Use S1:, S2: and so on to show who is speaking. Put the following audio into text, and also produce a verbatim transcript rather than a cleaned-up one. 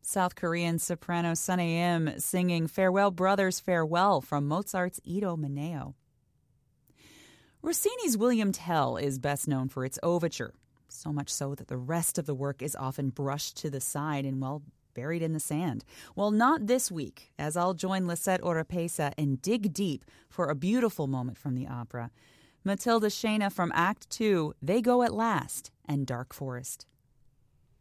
S1: South Korean soprano Sun A-im singing Farewell Brothers Farewell from Mozart's Idomeneo. Rossini's William Tell is best known for its overture, so much so that the rest of the work is often brushed to the side and, well, buried in the sand. Well, not this week, as I'll join Lisette Oropesa and dig deep for a beautiful moment from the opera. Matilda Shana from Act Two, They Go at Last, and Dark Forest.